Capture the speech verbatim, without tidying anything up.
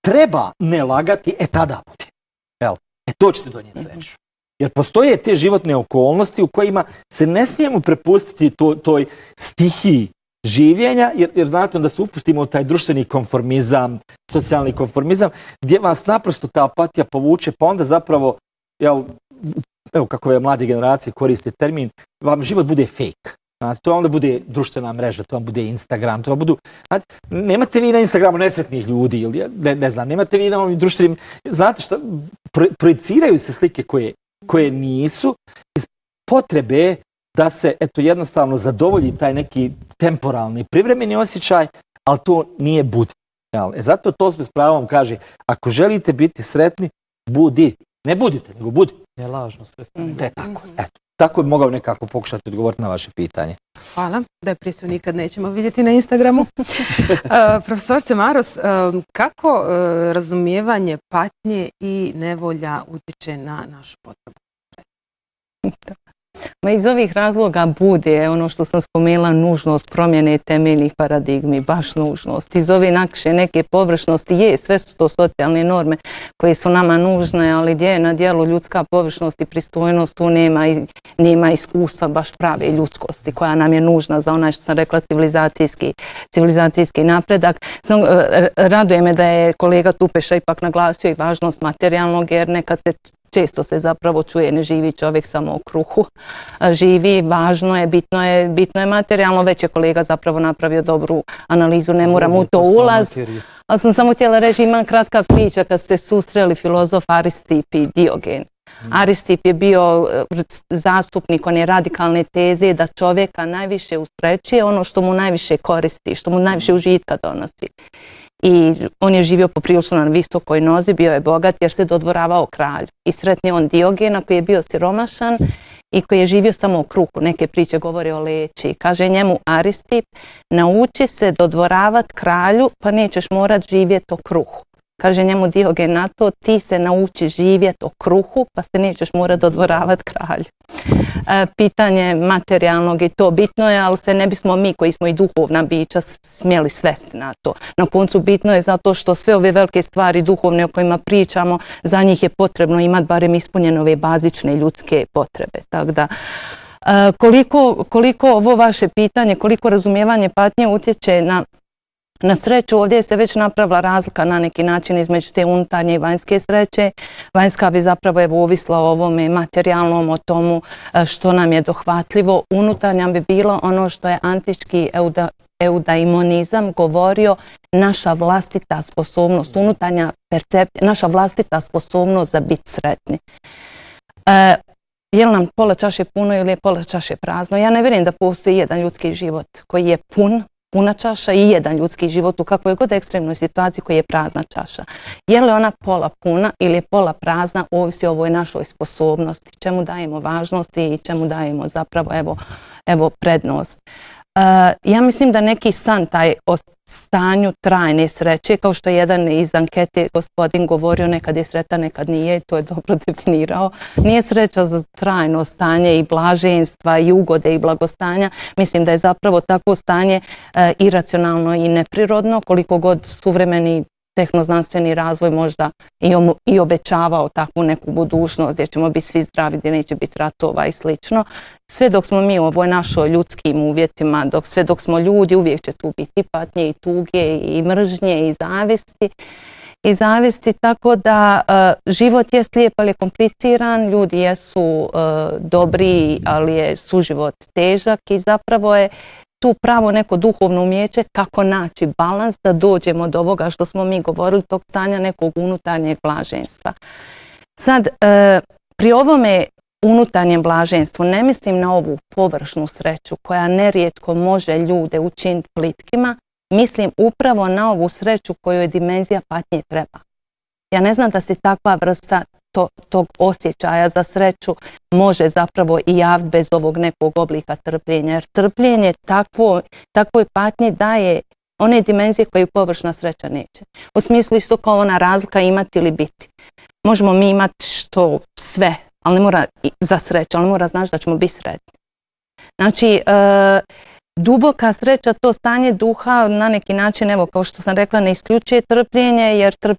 treba ne lagati, e tada bude. Evo, e to ćete donijeti sreću. Jer postoje te životne okolnosti u kojima se ne smijemo prepustiti to, toj stihiji življenja, jer, jer znate da se upustimo u taj društveni konformizam, socijalni konformizam, gdje vas naprosto ta apatija povuče, pa onda zapravo, jel, evo kako ove mlade generacije koriste termin, vam život bude fake. Znači, to onda bude društvena mreža, to vam bude Instagram, to vam budu... Znači, nemate vi na Instagramu nesretnih ljudi, ili ne, ne znam, nemate vi na ovim društvenim... Znate što, pro, projiciraju se slike koje, koje nisu iz potrebe da se, eto, jednostavno zadovolji taj neki temporalni, privremeni osjećaj, ali to nije budi. E, zato to s pravom kaže, ako želite biti sretni, budi. Ne budite, nego budi. Ne lažno sretni. Tako, eto. Tako bi mogao nekako pokušati odgovoriti na vaše pitanje. Hvala. Depresiju nikad nećemo vidjeti na Instagramu. uh, profesorce Maros, uh, kako uh, razumijevanje patnje i nevolja utječe na našu potrebu? Ma iz ovih razloga bude ono što sam spomenula, nužnost promjene temeljnih paradigmi, baš nužnost. Iz ove nakše neke površnosti je, sve su to socijalne norme koje su nama nužne, ali gdje je na dijelu ljudska površnost i pristojnost, tu nema, nema iskustva baš prave ljudskosti koja nam je nužna za onaj što sam rekla civilizacijski, civilizacijski napredak. Sam, raduje me da je kolega Tupeša ipak naglasio i važnost materijalnog, jer nekad se često se zapravo čuje, ne živi čovjek samo u kruhu. Živi, važno je, bitno je, bitno je materijalno. Već je kolega zapravo napravio dobru analizu, ne moram u to ulaz. Ali sam samo htjela reći, ima kratka priča kad ste susreli filozof Aristip i Diogen. Aristip je bio zastupnik one radikalne teze da čovjeka najviše usrećuje ono što mu najviše koristi, što mu najviše užitka donosi. I on je živio poprilično na visokoj nozi, bio je bogat jer se dodvoravao kralju. I sretni on Diogena koji je bio siromašan i koji je živio samo u kruhu. Neke priče govore o leći. Kaže njemu Aristip, nauči se dodvoravati kralju pa nećeš morat živjeti o kruhu. Kaže njemu Diogen na to, ti se nauči živjeti o kruhu pa se nećeš morat dodvoravati kralju. E, pitanje materijalnog i to bitno je, ali se ne bismo mi koji smo i duhovna bića smjeli svesti na to. Na koncu bitno je zato što sve ove velike stvari duhovne o kojima pričamo, za njih je potrebno imati barem ispunjene ove bazične ljudske potrebe. Tako da, e, koliko, koliko ovo vaše pitanje, koliko razumijevanje patnje utječe na Na sreću, ovdje se već napravila razlika na neki način između te unutarnje i vanjske sreće. Vanjska bi zapravo evo ovisla o ovome materijalnom, o tomu što nam je dohvatljivo. Unutarnja bi bilo ono što je antički euda, eudaimonizam govorio, naša vlastita sposobnost, unutarnja percepcija, naša vlastita sposobnost za biti sretni. E, je li nam pola čaše puno ili je pola čaše prazno? Ja ne vjerujem da postoji jedan ljudski život koji je pun, puna čaša i jedan ljudski život u kakvoj god ekstremnoj situaciji koji je prazna čaša. Je li ona pola puna ili je pola prazna, ovisi o ovoj našoj sposobnosti, čemu dajemo važnosti i čemu dajemo zapravo evo, evo prednost. Uh, ja mislim da neki san taj o stanju trajne sreće, kao što je jedan iz ankete gospodin govorio, nekad je sretan, nekad nije, to je dobro definirao. Nije sreća za trajno stanje i blaženstva i ugode i blagostanja. Mislim da je zapravo takvo stanje uh, iracionalno i neprirodno, koliko god suvremeni tehnoznanstveni razvoj možda i, om, i obećavao takvu neku budućnost gdje ćemo biti svi zdravi, gdje neće biti ratova i slično. Sve dok smo mi u ovoj našoj ljudskim uvjetima, dok, sve dok smo ljudi, uvijek će tu biti patnje i tuge i mržnje i zavisti. I zavisti, tako da uh, život je lijep, ali je kompliciran, ljudi jesu uh, dobri, ali je suživot težak i zapravo je tu pravo neko duhovno umijeće kako naći balans da dođemo do ovoga što smo mi govorili, tog stanja nekog unutarnjeg blaženstva. Sad, e, pri ovome unutarnjem blaženstvu ne mislim na ovu površnu sreću koja nerijetko može ljude učiniti plitkima, mislim upravo na ovu sreću kojoj dimenzija patnje treba. Ja ne znam da se takva vrsta to, tog osjećaja za sreću može zapravo i javiti bez ovog nekog oblika trpljenja. Jer trpljenje takvo, takvoj patnji daje one dimenzije koje površna sreća neće. U smislu isto kao ona razlika imati ili biti. Možemo mi imati što sve, ali ne mora za sreću, ali ne mora znači da ćemo biti sretni. Znači, e, duboka sreća, to stanje duha na neki način, evo kao što sam rekla, ne isključuje trpljenje, jer trp,